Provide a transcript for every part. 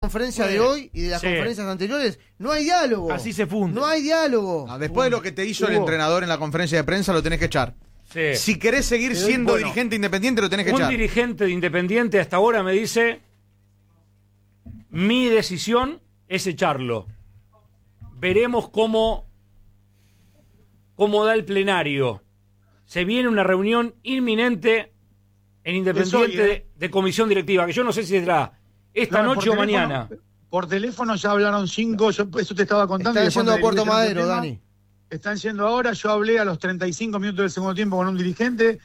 conferencia de hoy y de las conferencias anteriores, no hay diálogo. Así se funde. No hay diálogo. Después de lo que te hizo el entrenador en la conferencia de prensa, lo tenés que echar. Sí. Si querés seguir siendo dirigente independiente, lo tenés que echar. Un dirigente de Independiente hasta ahora me dice: mi decisión es echarlo. Veremos cómo da el plenario. Se viene una reunión inminente en Independiente de comisión directiva, que yo no sé si será esta noche o mañana. Por teléfono ya hablaron 5, yo eso te estaba contando. Están yendo a Puerto Madero, Dani. Están yendo ahora, yo hablé a los 35 minutos del segundo tiempo con un dirigente,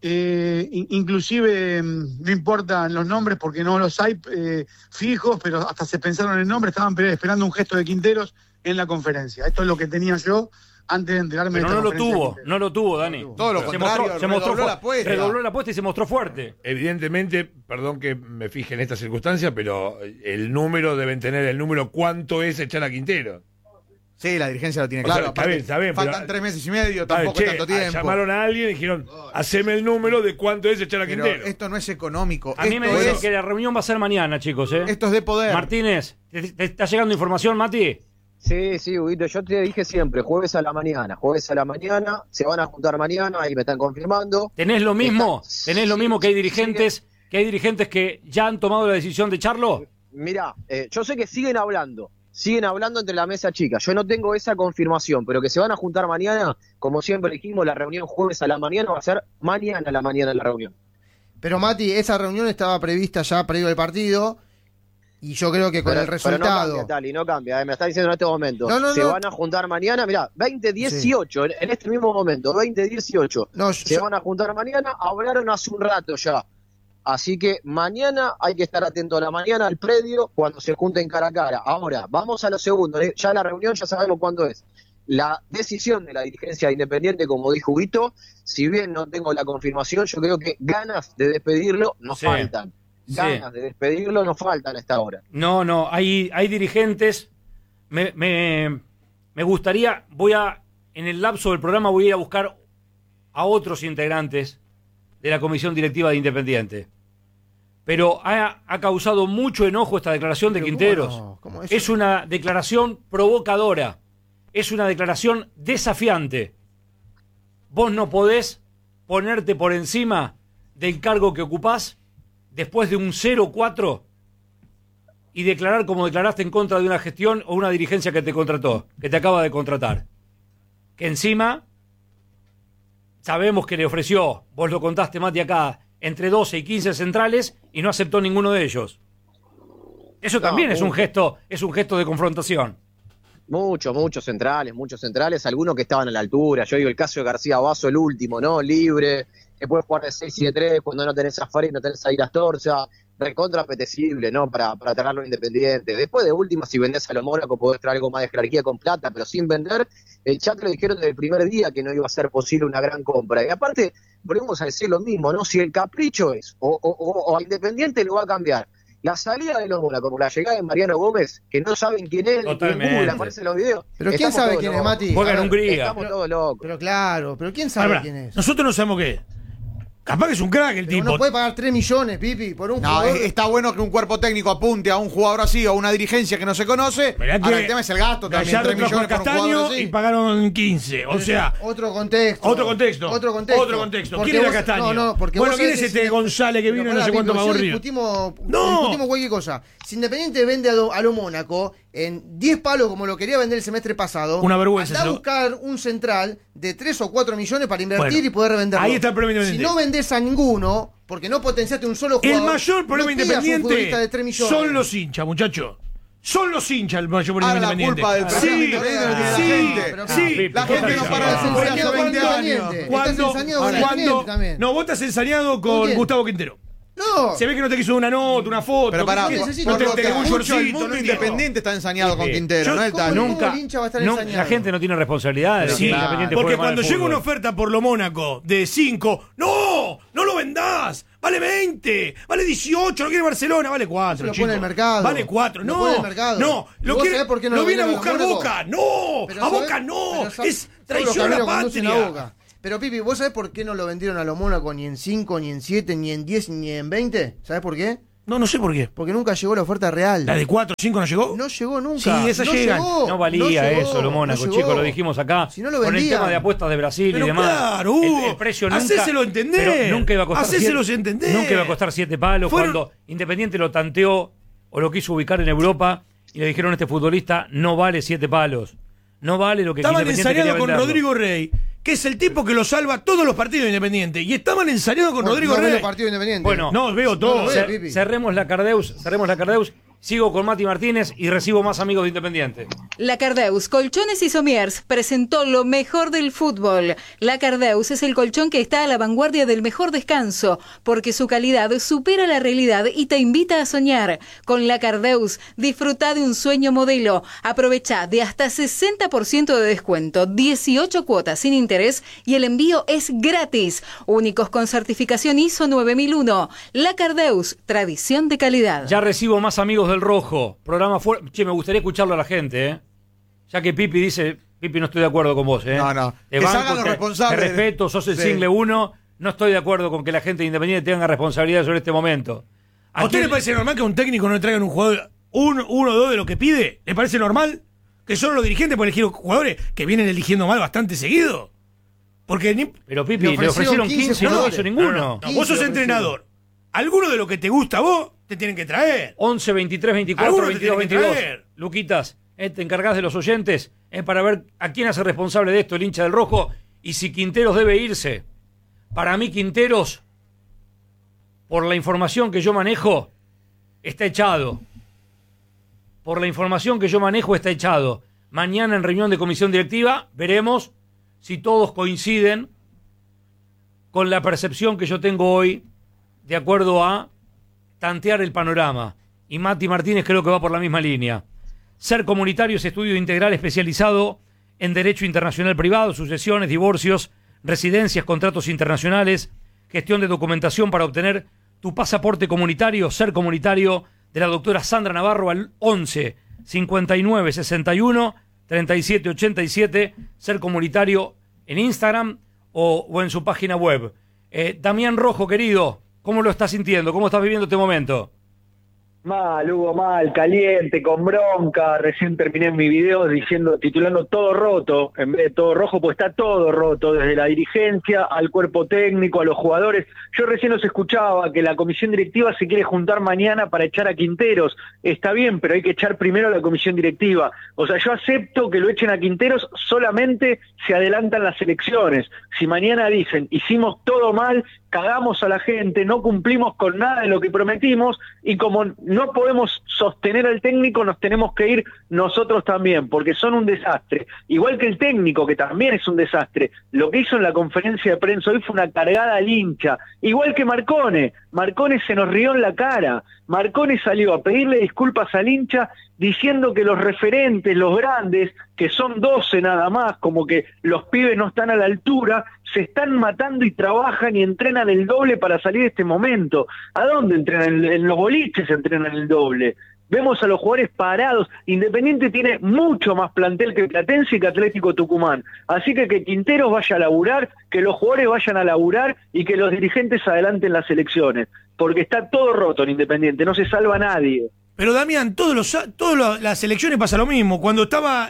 inclusive no importan los nombres porque no los hay fijos, pero hasta se pensaron en nombres, estaban esperando un gesto de Quinteros en la conferencia. Esto es lo que tenía yo antes de enterarme. Pero de no lo tuvo, Dani. Todo lo contrario, redobló la apuesta y se mostró fuerte. Evidentemente, perdón que me fije en esta circunstancia, pero el número deben tener el número cuánto es echar a Quintero. Sí, la dirigencia lo tiene claro. Está bien, faltan 3 meses y medio, tampoco es tanto tiempo. Llamaron a alguien y dijeron, haceme el número de cuánto es echar a Quintero. Esto no es económico. A mí me dicen que la reunión va a ser mañana, chicos. Esto es de poder. Martínez, ¿te está llegando información, Mati? Sí, Huguito, yo te dije siempre, jueves a la mañana, se van a juntar mañana, ahí me están confirmando. ¿Tenés lo mismo? ¿Tenés lo mismo que hay dirigentes que ya han tomado la decisión de echarlo? Mirá, yo sé que siguen hablando entre la mesa chica, yo no tengo esa confirmación, pero que se van a juntar mañana, como siempre dijimos, la reunión jueves a la mañana va a ser mañana a la mañana la reunión. Pero Mati, esa reunión estaba prevista ya previo al partido. Y yo creo que con el resultado... Pero no cambia, Tali, no cambia. Me está diciendo en este momento. Se van a juntar mañana, mirá, 2018, en este mismo momento, 2018. Se van a juntar mañana, hablaron hace un rato ya. Así que mañana hay que estar atento a la mañana al predio cuando se junten cara a cara. Ahora, vamos a lo segundo. Ya la reunión ya sabemos cuándo es. La decisión de la dirigencia Independiente, como dijo Huguito, si bien no tengo la confirmación, yo creo que ganas de despedirlo nos faltan. Ganas de despedirlo nos faltan a esta hora. No, hay dirigentes. Me gustaría, en el lapso del programa voy a ir a buscar a otros integrantes de la comisión directiva de Independiente. Pero ha causado mucho enojo esta declaración de Quinteros. ¿Cómo es una declaración provocadora, es una declaración desafiante. Vos no podés ponerte por encima del cargo que ocupás después de un 0-4 y declarar como declaraste en contra de una gestión o una dirigencia que te contrató, que te acaba de contratar. Que encima sabemos que le ofreció, vos lo contaste, Mati, acá, entre 12 y 15 centrales y no aceptó ninguno de ellos. Eso también es un gesto de confrontación. Muchos centrales, algunos que estaban a la altura. Yo digo el caso de García Basso, el último, ¿no? Libre, que puede jugar de 6 y de 3 cuando no tenés a Farid, no tenés a Irastorza, recontra apetecible, ¿no? Para traerlo Independiente. Después de última, si vendés a lo Mónaco, podés traer algo más de jerarquía con plata, pero sin vender. El chat lo dijeron desde el primer día que no iba a ser posible una gran compra. Y aparte, volvemos a decir lo mismo, ¿no? Si el capricho es, o a Independiente lo va a cambiar. La salida de los Mónaco, como la llegada de Mariano Gómez, que no saben quién es, en Google aparecen los videos. Pero ¿quién sabe quién es, Mati? Juega en Hungría. Estamos todos locos. Pero claro, pero ¿quién sabe quién es? Nosotros no sabemos qué es. Capaz que es un crack el tipo. No puede pagar 3 millones, Pipi, por un jugador. Está bueno que un cuerpo técnico apunte a un jugador así o a una dirigencia que no se conoce. Ahora el tema es el gasto también. 3 millones por un jugador así. Y pagaron 15. O sea, otro contexto. Otro contexto. ¿Quién era Castaño? Porque bueno, ¿quién es este González que vino no sé cuánto más aburrido? Discutimos cualquier cosa. Si Independiente vende a lo Mónaco en 10 palos como lo quería vender el semestre pasado, una vergüenza. Anda a buscar un central de 3 o 4 millones para invertir y poder revenderlo. Ahí está el problema Independiente. Si no vendés a ninguno, porque no potenciaste un solo jugador. El mayor problema Independiente de 3 millones. son los hinchas, muchachos. Son los hinchas el mayor problema Independiente. La culpa del sí. La gente no para de ensañar 20 años. No, vos estás ensañado con Gustavo Quintero. No. Se ve que no te quiso una nota, una foto. Pero pará, no te el mundo Independiente está ensañado con Quintero, ¿no? Nunca. La gente no tiene responsabilidad. Sí, porque cuando llega una oferta por lo Mónaco de 5, ¡no! ¡No lo vendás! Vale 20, vale 18, lo quiere Barcelona, vale 4. Lo pone el mercado. Vale 4, no, lo viene a buscar Boca, no, a Boca no, es traición a la patria. Pero Pipi, ¿vos sabés por qué no lo vendieron a lo Mónaco ni en 5, ni en 7, ni en 10, ni en 20? ¿Sabés por qué? No sé por qué. Porque nunca llegó la oferta real. ¿La de 4 o 5 no llegó? No llegó nunca. Sí, esa llega. No valía eso, lo Mónaco, chicos, lo dijimos acá. Si no lo con el vendían. tema de apuestas de Brasil pero y demás. Claro, el precio nunca. Hacéselo entender. Pero nunca iba a costar. Hacéselos entender. Nunca iba a costar 7 palos. Cuando Independiente lo tanteó o lo quiso ubicar en Europa y le dijeron a este futbolista, no vale 7 palos. No vale lo que estaban ensayando con venderlo. Rodrigo Rey, que es el tipo que lo salva todos los partidos de Independiente. Y estaban ensayando con Rodrigo Rey. Los partidos Independiente. Bueno, no, veo todo. Cerremos la Cardeus. Sigo con Mati Martínez y recibo más amigos de Independiente. La Cardeus Colchones y Somiers presentó lo mejor del fútbol. La Cardeus es el colchón que está a la vanguardia del mejor descanso, porque su calidad supera la realidad y te invita a soñar. Con La Cardeus, disfruta de un sueño modelo. Aprovecha de hasta 60% de descuento, 18 cuotas sin interés y el envío es gratis. Únicos con certificación ISO 9001. La Cardeus, tradición de calidad. Ya recibo más amigos del Rojo. Programa fuerte. Che, me gustaría escucharlo a la gente, ¿eh? Ya que Pipi dice, Pipi, no estoy de acuerdo con vos, ¿eh? No. Te que banco, salgan los responsables. Te respeto, sos el single 1. No estoy de acuerdo con que la gente de Independiente tenga responsabilidad sobre este momento. ¿A usted le parece normal que a un técnico no le traigan un jugador uno o dos de lo que pide? ¿Le parece normal? Que solo los dirigentes pueden elegir jugadores que vienen eligiendo mal bastante seguido. Porque Pero Pipi, le ofrecieron 15 y no hizo ninguno. No, vos sos entrenador. Alguno de lo que te gusta a vos te tienen que traer. 11, 23, 24, 22, 22. Traer. Luquitas, te encargás de los oyentes para ver a quién hace responsable de esto el hincha del Rojo y si Quinteros debe irse. Para mí Quinteros, por la información que yo manejo, está echado. Por la información que yo manejo, está echado. Mañana en reunión de comisión directiva veremos si todos coinciden con la percepción que yo tengo hoy de acuerdo a tantear el panorama. Y Mati Martínez creo que va por la misma línea. Ser comunitario es estudio integral especializado en Derecho Internacional Privado, sucesiones, divorcios, residencias, contratos internacionales, gestión de documentación para obtener tu pasaporte comunitario. Ser comunitario de la doctora Sandra Navarro al 11 59 61 37 87. Ser comunitario en Instagram o en su página web. Damián Rojo, querido, ¿cómo lo estás sintiendo? ¿Cómo estás viviendo este momento? Mal, Hugo, mal, caliente, con bronca. Recién terminé mi video titulando todo roto, en vez de todo rojo, pues está todo roto, desde la dirigencia al cuerpo técnico, a los jugadores. Yo recién los escuchaba que la comisión directiva se quiere juntar mañana para echar a Quinteros. Está bien, pero hay que echar primero a la comisión directiva. O sea, yo acepto que lo echen a Quinteros solamente si adelantan las elecciones. Si mañana dicen, hicimos todo mal, cagamos a la gente, no cumplimos con nada de lo que prometimos, y como no podemos sostener al técnico, nos tenemos que ir nosotros también, porque son un desastre. Igual que el técnico, que también es un desastre. Lo que hizo en la conferencia de prensa hoy fue una cargada al hincha. Igual que Marcone. Marcone se nos rió en la cara. Marcone salió a pedirle disculpas al hincha diciendo que los referentes, los grandes, que son 12 nada más, como que los pibes no están a la altura, se están matando y trabajan y entrenan el doble para salir de este momento. ¿A dónde entrenan? En los boliches entrenan el doble. Vemos a los jugadores parados. Independiente tiene mucho más plantel que Platense y que Atlético Tucumán. Así que Quinteros vaya a laburar, que los jugadores vayan a laburar y que los dirigentes adelanten las elecciones. Porque está todo roto en Independiente, no se salva nadie. Pero Damián, todas las elecciones pasa lo mismo. Cuando estaba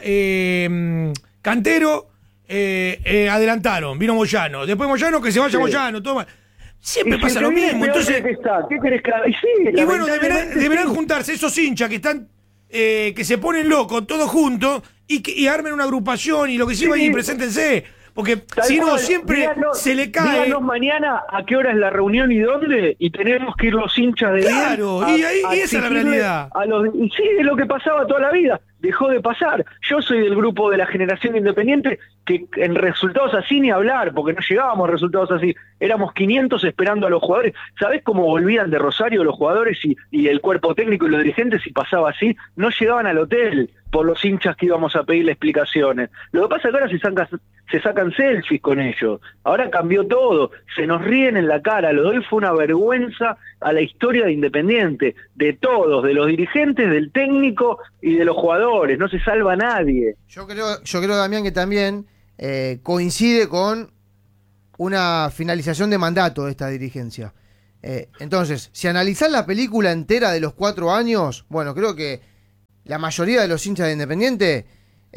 Cantero, adelantaron, vino Moyano. Después Moyano, que se vaya Moyano, todo mal. Siempre pasa lo mismo. Entonces, ¿qué querés que haga? Y bueno, deberán juntarse esos hinchas que están que se ponen locos todos juntos y armen una agrupación y lo que se va y preséntense. Porque si no, siempre se le cae. Díganos mañana a qué hora es la reunión y dónde, y tenemos que ir los hinchas de Claro, y esa es la realidad. Y sí, es lo que pasaba toda la vida. Dejó de pasar. Yo soy del grupo de la generación independiente que en resultados así ni hablar, porque no llegábamos a resultados así. Éramos 500 esperando a los jugadores. ¿Sabés cómo volvían de Rosario los jugadores y el cuerpo técnico y los dirigentes si pasaba así? No llegaban al hotel por los hinchas que íbamos a pedirle explicaciones. Lo que pasa es que ahora se sacan selfies con ellos. Ahora cambió todo. Se nos ríen en la cara. Lo de hoy fue una vergüenza a la historia de Independiente. De todos, de los dirigentes, del técnico y de los jugadores. No se salva a nadie. Yo creo, Damián, que también coincide con una finalización de mandato de esta dirigencia. Entonces, si analizás la película entera de los 4 años, bueno, creo que la mayoría de los hinchas de Independiente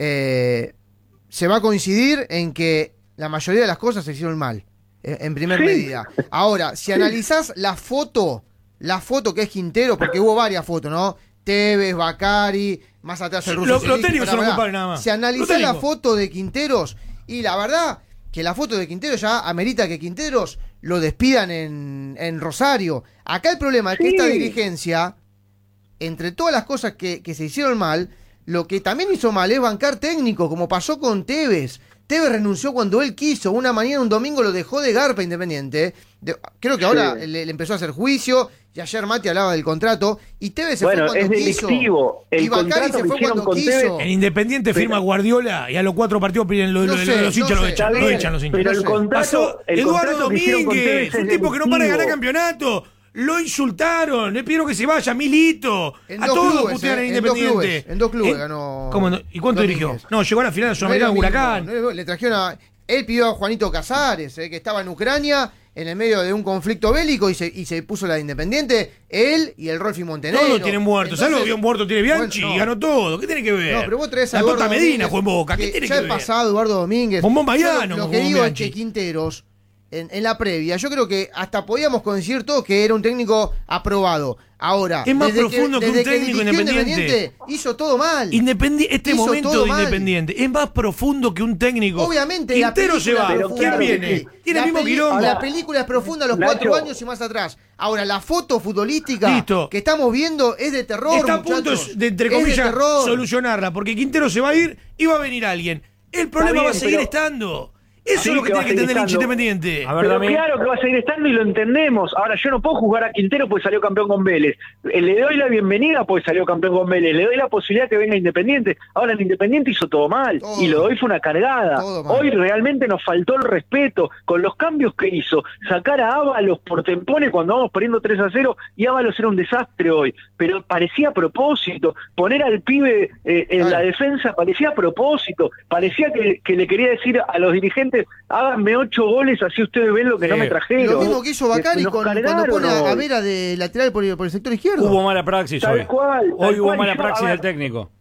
se va a coincidir en que la mayoría de las cosas se hicieron mal, en primer medida. Ahora, si analizás la foto que es Quintero, porque hubo varias fotos, ¿no? Tevez, Bacari, más atrás el ruso. Los técnicos se lo comparan nada más. Si analizás la foto de Quinteros, y la verdad que la foto de Quinteros ya amerita que Quinteros lo despidan en Rosario. Acá el problema es que esta dirigencia, entre todas las cosas que se hicieron mal, lo que también hizo mal es bancar técnico, como pasó con Tevez. Tevez renunció cuando él quiso, una mañana, un domingo lo dejó de garpa Independiente. Creo que ahora le empezó a hacer juicio, y ayer Mati hablaba del contrato, y Tevez se fue cuando quiso. Y Bacari se fue cuando quiso. En Independiente firma Guardiola y a los 4 partidos piden los hinchas lo echan los hinchas. Pero el contrato, pasó Eduardo Domínguez, un tipo que no para de ganar campeonato. Lo insultaron, le pidieron que se vaya, Milito. A todos putean en Independiente. En 2 clubes ganó. ¿Cómo no? ¿Y cuánto dirigió? No, llegó a la final de Sudamericana Huracán. Le trajeron él pidió a Juanito Casares, que estaba en Ucrania, en el medio de un conflicto bélico, y se puso la de Independiente, él y el Rolfi Montenegro. Todos tienen muertos. ¿Sabes lo que un muerto tiene Bianchi? Y ganó todo. ¿Qué tiene que ver? No, pero vos traes a la Eduardo Tota Medina Domínguez, fue en Boca. ¿Qué tiene que ver? Ya ha pasado Eduardo Domínguez. Bombón Baiano. Lo que digo es que Quinteros, en la previa, yo creo que hasta podíamos coincidir todos que era un técnico aprobado. Ahora, es más profundo que un técnico Independiente hizo todo mal. Este momento de Independiente es más profundo que un técnico. Obviamente, Quintero se va. ¿Quién viene? Tiene el mismo quilombo. La película es profunda a los 4 años y más atrás. Ahora, la foto futbolística que estamos viendo es de terror. Está a punto de, entre comillas, solucionarla, porque Quintero se va a ir y va a venir alguien. El problema va a seguir estando. Eso es lo que tiene que entender el hincha Independiente. Pero claro que va a seguir estando y lo entendemos. Ahora, yo no puedo jugar a Quintero porque salió campeón con Vélez. Le doy la bienvenida porque salió campeón con Vélez. Le doy la posibilidad que venga Independiente. Ahora, en Independiente hizo todo mal. Y lo doy fue una cargada. Hoy realmente nos faltó el respeto con los cambios que hizo. Sacar a Ábalos por tempones cuando vamos perdiendo 3-0 y Ábalos era un desastre hoy. Pero parecía a propósito. Poner al pibe en la defensa parecía a propósito. Parecía que le quería decir a los dirigentes: háganme 8 goles, así ustedes ven lo que no me trajeron. Lo mismo que hizo Bacari cuando pone a Vera de lateral por el sector izquierdo. Hubo mala praxis hoy. Hoy hubo mala praxis del técnico.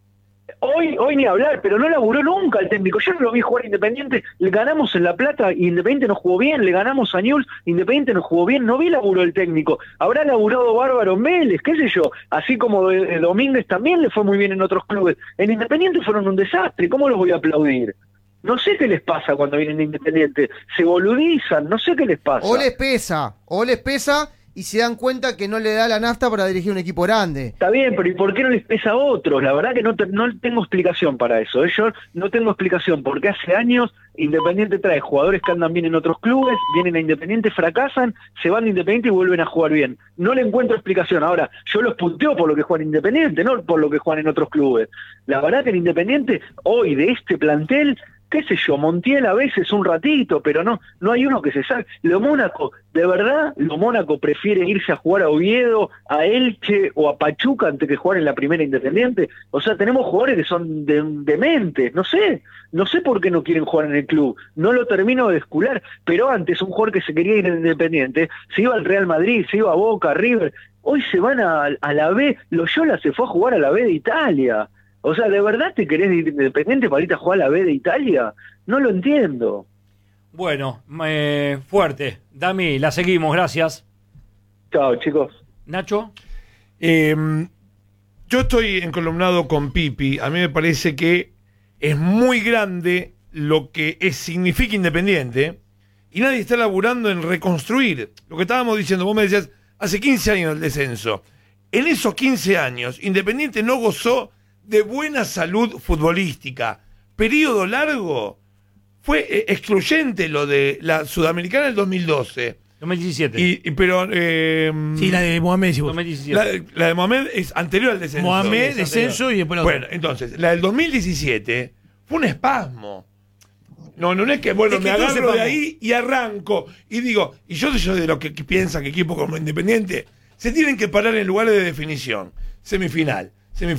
Hoy ni hablar, pero no laburó nunca el técnico. Yo no lo vi jugar Independiente. Le ganamos en La Plata y Independiente no jugó bien. Le ganamos a Newell's, Independiente no jugó bien. No vi laburó el técnico. Habrá laburado bárbaro Vélez, qué sé yo. Así como Domínguez también le fue muy bien en otros clubes. En Independiente fueron un desastre. ¿Cómo los voy a aplaudir? No sé qué les pasa cuando vienen de Independiente. Se boludizan, no sé qué les pasa. O les pesa y se dan cuenta que no le da la nafta para dirigir un equipo grande. Está bien, pero ¿y por qué no les pesa a otros? La verdad que no tengo explicación para eso. Yo no tengo explicación, porque hace años Independiente trae jugadores que andan bien en otros clubes, vienen a Independiente, fracasan, se van de Independiente y vuelven a jugar bien. No le encuentro explicación. Ahora, yo los punteo por lo que juegan Independiente, no por lo que juegan en otros clubes. La verdad que en Independiente, hoy, de este plantel, qué sé yo, Montiel a veces un ratito, pero no hay uno que se salga. Lo Mónaco, de verdad, lo Mónaco prefiere irse a jugar a Oviedo, a Elche o a Pachuca antes que jugar en la primera Independiente. O sea, tenemos jugadores que son dementes, no sé por qué no quieren jugar en el club, no lo termino de descular, pero antes un jugador que se quería ir en Independiente, se iba al Real Madrid, se iba a Boca, River, hoy se van a la B, Loyola se fue a jugar a la B de Italia. O sea, ¿de verdad te querés ir Independiente para irte a jugar a la B de Italia? No lo entiendo. Bueno, fuerte. Dami, la seguimos, gracias. Chao, chicos. Nacho. Yo estoy encolumnado con Pipi. A mí me parece que es muy grande lo que significa Independiente y nadie está laburando en reconstruir. Lo que estábamos diciendo, vos me decías, hace 15 años el descenso. En esos 15 años, Independiente no gozó de buena salud futbolística. Periodo largo. Fue excluyente lo de la Sudamericana del 2012. 2017. Pero sí, la de Mohamed. Si 2017. La de Mohamed es anterior al descenso. Mohamed, descenso y después la otra. Bueno, entonces, la del 2017 fue un espasmo. No es que, bueno, me agarro de ahí y arranco. Y digo, y yo soy de los que piensan que equipos como Independiente se tienen que parar en lugares de definición. Semifinal,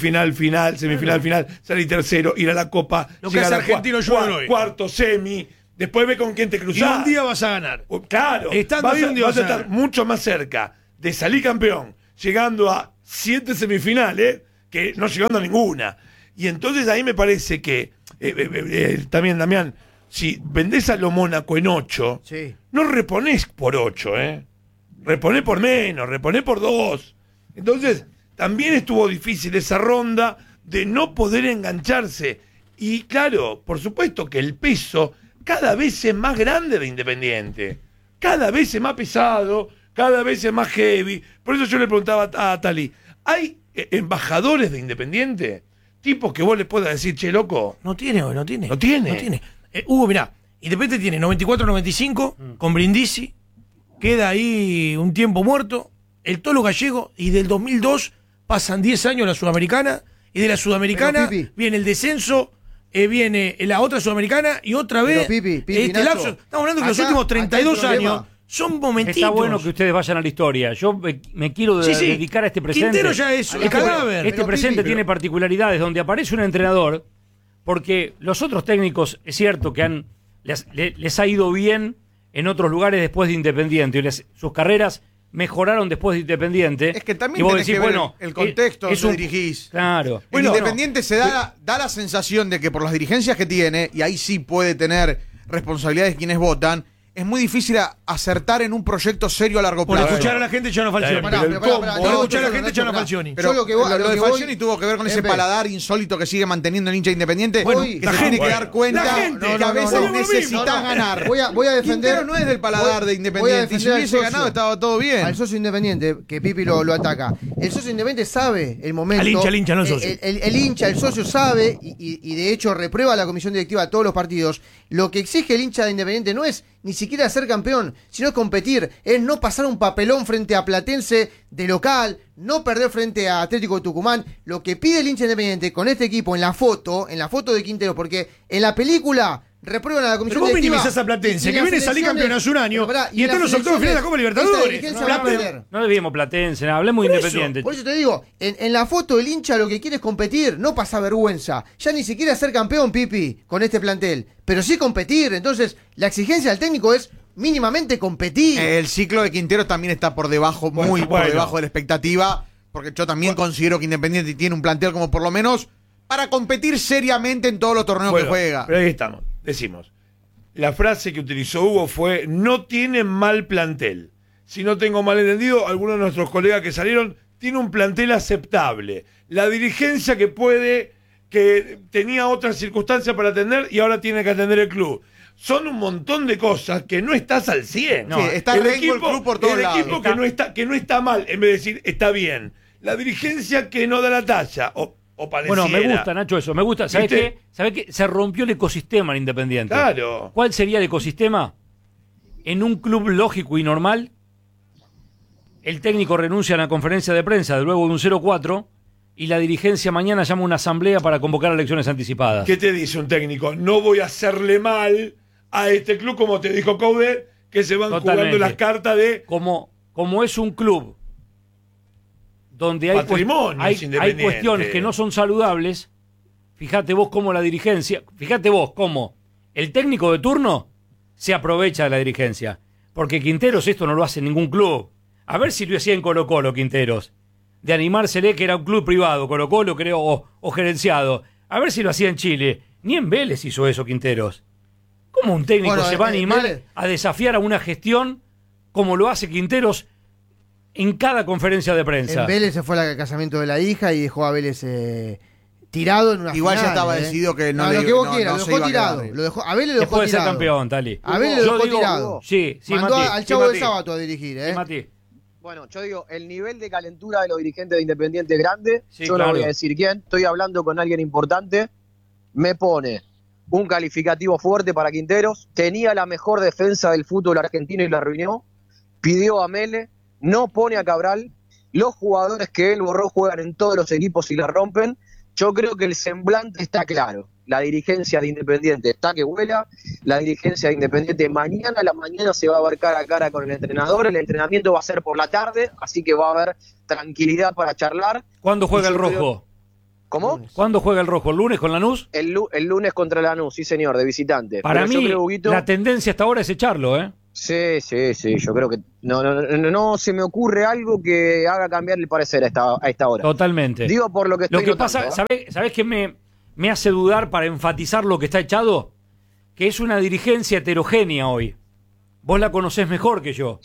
final, final, salir tercero, ir a la Copa, lo que hace Argentino Junior hoy. Cuarto, semi, Después ve con quién te cruzás. Y un día vas a ganar. Claro, Estando ahí, un día vas a estar mucho más cerca de salir campeón, llegando a 7 semifinales, que no llegando a ninguna. Y entonces ahí me parece que, también, Damián, si vendés a lo Mónaco en 8, Sí. no reponés por 8, reponés por menos, reponés por 2. Entonces, también estuvo difícil esa ronda de no poder engancharse. Y claro, por supuesto que el peso cada vez es más grande de Independiente. Cada vez es más pesado, cada vez es más heavy. Por eso yo le preguntaba a Tali, ¿hay embajadores de Independiente? Tipos que vos les puedas decir, che, loco. No tiene. No tiene. Hugo, mirá, Independiente tiene 94-95 con Brindisi, queda ahí un tiempo muerto, el Tolo Gallego, y del 2002 pasan 10 años a la Sudamericana, y de la Sudamericana Pero, Pipi, viene el descenso, viene la otra Sudamericana, y otra vez Pipi, este Nacho, lapso. Estamos hablando que los acá- últimos acá el 32 problema- años son momentitos. Está bueno que ustedes vayan a la historia. Yo me quiero dedicar a este presente. Quintero ya es el cadáver. Este Pero, presente Pipi, tiene particularidades donde aparece un entrenador, porque los otros técnicos, es cierto que les ha ido bien en otros lugares después de Independiente, y sus carreras mejoraron después de Independiente. Es que también y vos tenés decís, que ver bueno, el contexto es donde dirigís. Claro. En Independiente se da la sensación de que por las dirigencias que tiene, y ahí sí puede tener responsabilidades quienes votan, es muy difícil acertar en un proyecto serio a largo Por plazo. escuchar a la gente, Chano Falcioni. Pará, pero pará, Por no, escuchar a la no, gente, no, Chano no, Falcioni. Pero Yo lo lo de que Falcioni voy- tuvo que ver con ese Epe. paladar insólito que sigue manteniendo el hincha Independiente, Bueno, que la se gente- tiene que dar cuenta la gente. que a veces no, necesitas no, no. ganar. Voy a defender. Quintero no es del paladar de voy a Independiente, y si defender al hubiese socio. ganado estaba todo bien. Al socio Independiente, que Pipi lo ataca. El socio Independiente sabe el momento. Al hincha, no al socio. El hincha, el socio sabe, y de hecho reprueba a la comisión directiva a todos los partidos. Lo que exige el hincha de Independiente no es ni siquiera ser campeón, sino competir. Es no pasar un papelón frente a Platense de local, no perder frente a Atlético de Tucumán. Lo que pide el hincha Independiente con este equipo en la foto de Quintero, porque en la película reprueban a la comisión Pero vos directiva. minimizás a Platense, y que las viene a salir elecciones- campeón hace un año, Pero pará, y está en los octavos de final de la Copa esta Libertadores. dirigencia va a perder. No debíamos Platense, hablemos Por eso, Independiente. Por eso te digo, en la foto el hincha lo que quiere es competir, no pasa vergüenza. Ya ni siquiera ser campeón, Pipi, con este plantel, pero sí competir. Entonces, la exigencia del técnico es mínimamente competir. El ciclo de Quintero también está por debajo, muy por debajo de la expectativa, porque yo también considero que Independiente tiene un plantel como por lo menos para competir seriamente en todos los torneos que juega. Pero ahí estamos, decimos. La frase que utilizó Hugo fue: no tiene mal plantel. Si no tengo mal entendido, algunos de nuestros colegas que salieron tiene un plantel aceptable. La dirigencia que tenía otras circunstancias para atender y ahora tiene que atender el club. Son un montón de cosas que no estás al 100. Sí, está rengo el club por todos lados. El equipo que no está mal, en vez de decir está bien. La dirigencia que no da la talla, o pareciera. Bueno, me gusta, Nacho, eso. Me gusta. ¿Sabés ¿Viste? qué? ¿Sabés qué? Se rompió el ecosistema en Independiente. Claro. ¿Cuál sería el ecosistema? En un club lógico y normal, el técnico renuncia a la conferencia de prensa de luego de un 0-4 y la dirigencia mañana llama a una asamblea para convocar elecciones anticipadas. ¿Qué te dice un técnico? No voy a hacerle mal a este club, como te dijo Coudet, que se van Totalmente. jugando las cartas de Como es un club donde patrimonios hay independientes. cuestiones que no son saludables, fíjate vos cómo la dirigencia, fíjate vos cómo el técnico de turno se aprovecha de la dirigencia. Porque Quinteros esto no lo hace en ningún club. A ver si lo hacía en Colo-Colo, Quinteros. De animársele que era un club privado, Colo-Colo creo, o gerenciado. A ver si lo hacía en Chile. Ni en Vélez hizo eso, Quinteros. ¿Cómo un técnico Bueno, se va a animar Vélez a desafiar a una gestión como lo hace Quinteros en cada conferencia de prensa? En Vélez se fue al casamiento de la hija y dejó a Vélez tirado en una Igual ya final, estaba decidido que no lo le- que vos no- quieras, no lo se dejó iba a tirado. quedar. Lo dejó, a Vélez lo dejó Después de ser tirado. campeón, Tali. A Vélez Yo lo dejó digo- tirado. Sí, Mandó Mati. al Chavo del Mati. Sábado a dirigir, Sí, Mati. Bueno, yo digo, el nivel de calentura de los dirigentes de Independiente es grande. Sí, yo claro. no voy a decir quién. Estoy hablando con alguien importante. Me pone un calificativo fuerte para Quinteros. Tenía la mejor defensa del fútbol argentino y la arruinó. Pidió a Mele. No pone a Cabral. Los jugadores que él borró juegan en todos los equipos y la rompen. Yo creo que el semblante está claro. La dirigencia de Independiente está que vuela. La dirigencia de Independiente mañana a la mañana se va a ver cara a cara con el entrenador. El entrenamiento va a ser por la tarde, así que va a haber tranquilidad para charlar. ¿Cuándo juega Y el yo creo- rojo? ¿Cómo? ¿Cuándo juega el Rojo? ¿El lunes con Lanús? El lunes contra Lanús, sí señor, de visitante. Para Pero mí, yo creo, Huguito, la tendencia hasta ahora es echarlo, ¿eh? Sí, yo creo que no se me ocurre algo que haga cambiar el parecer a esta hora. Totalmente. Digo por lo que estoy Lo que notando, pasa, ¿sabés qué me hace dudar para enfatizar lo que está echado? Que es una dirigencia heterogénea hoy. Vos la conocés mejor que yo.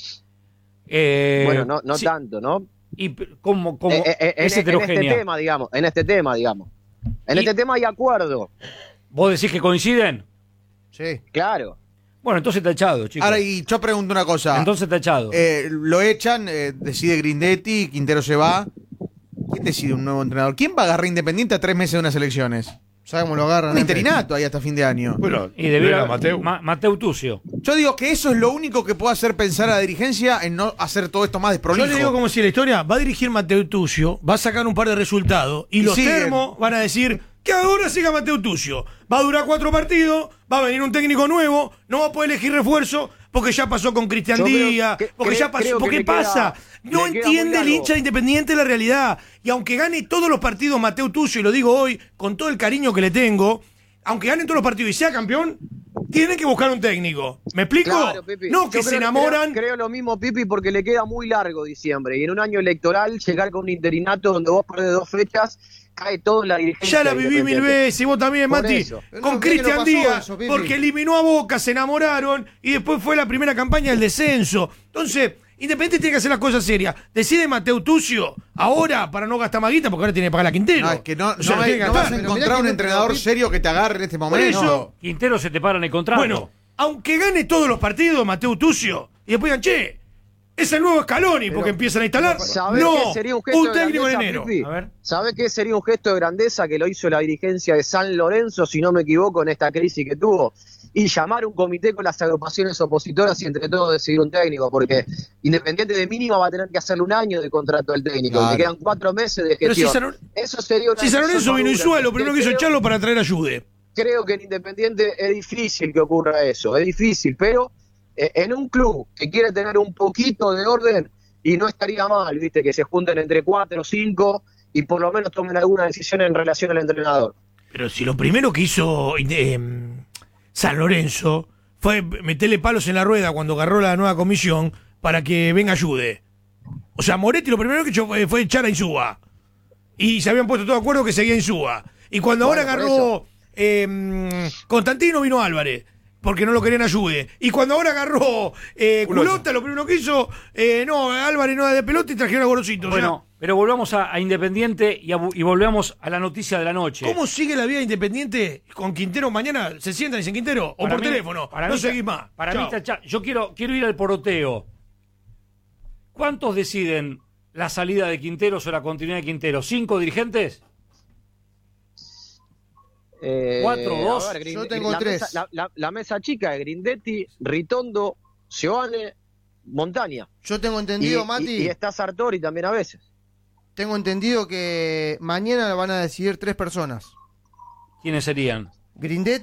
Bueno, no sí, tanto, ¿no? Y como es heterogénea. En este tema, digamos. En este tema hay acuerdo. ¿Vos decís que coinciden? Sí. Claro. Bueno, entonces está echado, chicos. Ahora, y yo pregunto una cosa. Entonces está echado. Lo echan, decide Grindetti, Quintero se va. ¿Quién decide un nuevo entrenador? ¿Quién va a agarrar Independiente a 3 meses de unas elecciones? ¿Sabes cómo lo agarran? Un interinato ahí hasta fin de año. Bueno, Y debiera Mateu. Mateu Tucio. Yo digo que eso es lo único que puede hacer pensar a la dirigencia en no hacer todo esto más desprolijo. Yo le digo como si la historia va a dirigir Mateu Tucio, va a sacar un par de resultados y los siguen. termos van a decir que ahora siga Mateu Tucio. Va a durar 4 partidos, va a venir un técnico nuevo, no va a poder elegir refuerzo porque ya pasó con Cristian Yo creo Díaz, que- porque ya creo pasó. que ¿Por qué le pasa? queda- No le queda entiende muy el largo. hincha de Independiente la realidad. Y aunque gane todos los partidos Mateu Tucio, y lo digo hoy con todo el cariño que le tengo, aunque gane todos los partidos y sea campeón, tienen que buscar un técnico. ¿Me explico? Claro, Pipi. No Yo que se creo- enamoran. Creo lo mismo, Pipi, porque le queda muy largo diciembre. Y en un año electoral, llegar con un interinato donde vos perdés 2 fechas, cae todo en la dirigencia. Ya la de viví 1000 Independiente. veces, y vos también, Por Mati. eso. No, Con que no Cristian pasó Díaz, eso, Pipi. porque eliminó a Boca, se enamoraron y después fue la primera campaña del descenso. Entonces, Independiente tiene que hacer las cosas serias. Decide Mateu Tucio ahora para no gastar maguita, porque ahora tiene que pagar la Quintero. No, es que no, O sea, no tiene que vas gastar. a Pero encontrar mirá un que entrenador Pipi- serio que te agarre en este momento. eso- Quintero se te para en el contrato. Bueno, aunque gane todos los partidos Mateu Tucio, y después digan, che, es el nuevo Scaloni, porque empiezan a instalar. ¿Sabés No, qué sería un gesto un de técnico en grandeza, enero. Pipi? A ver. ¿Sabés qué sería un gesto de grandeza que lo hizo la dirigencia de San Lorenzo, si no me equivoco, en esta crisis que tuvo? Y llamar a un comité con las agrupaciones opositoras y entre todos decidir un técnico, porque Independiente de mínima va a tener que hacerle un año de contrato al técnico, Claro. y le quedan 4 meses de Pero si gestión. Eso sería una Si San Lorenzo decisión vino madura. Insúa, lo primero que hizo Creo- echarlo para traer ayude. Creo que en Independiente es difícil que ocurra eso, es difícil, pero en un club que quiere tener un poquito de orden, y no estaría mal, viste, que se junten entre 4 o 5 y por lo menos tomen alguna decisión en relación al entrenador. Pero si lo primero que hizo San Lorenzo fue meterle palos en la rueda cuando agarró la nueva comisión para que venga ayude. O sea, Moretti lo primero que hizo fue echar a Insúa. Y se habían puesto todo de acuerdo que seguía Insúa. Y cuando Bueno, ahora agarró Constantino, vino Álvarez. Porque no lo querían ayude. Y cuando ahora agarró Culota, lo primero que hizo, no, Álvarez no da de pelota y trajeron a Gorosito. Bueno, pero volvamos a Independiente y volvemos a la noticia de la noche. ¿Cómo sigue la vida Independiente con Quintero mañana? ¿Se sientan y dicen Quintero? ¿O Para por mí- teléfono? para No mí- seguís más. Para Chao. mí está echado. Yo quiero ir al poroteo. ¿Cuántos deciden la salida de Quinteros o la continuidad de Quinteros? ¿5 dirigentes? 4, 2. a ver, Yo tengo la 3. mesa- la mesa chica de Grindetti, Ritondo, Giovane, Montaña. Yo tengo entendido, Mati, y está Sartori también a veces. tengo entendido que mañana van a decidir 3 personas. ¿Quiénes serían? Grindetti,